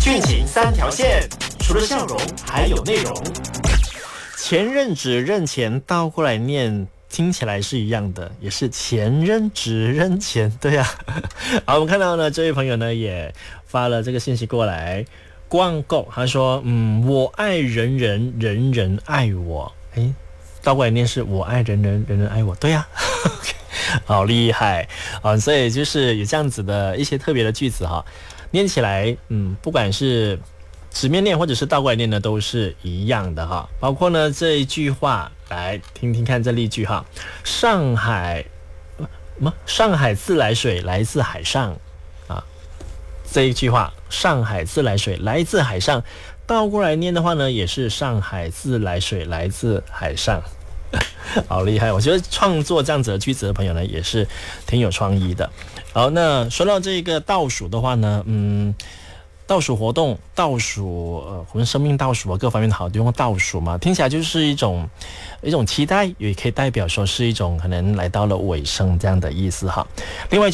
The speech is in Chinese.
剧情三条线，除了笑容还有内容。前任指认钱倒过来念听起来是一样的，也是前任指认钱，对啊。好，我们看到呢，这位朋友呢也发了这个信息过来，光够他说我爱人人，人人爱我。倒过来念是我爱人人，人人爱我，对啊。好厉害啊！所以就是有这样子的一些特别的句子哈，念起来不管是直面念或者是倒过来念呢，都是一样的哈。包括呢这一句话，来听听看这例句哈，上海自来水来自海上啊，这一句话上海自来水来自海上，倒过来念的话呢，也是上海自来水来自海上。好厉害！我觉得创作这样子的句子的朋友呢，也是挺有创意的。好，那说到这个倒数的话呢，倒数活动，倒数我们生命倒数啊，各方面好都用倒数嘛，听起来就是一种期待，也可以代表说是一种可能来到了尾声这样的意思哈。另外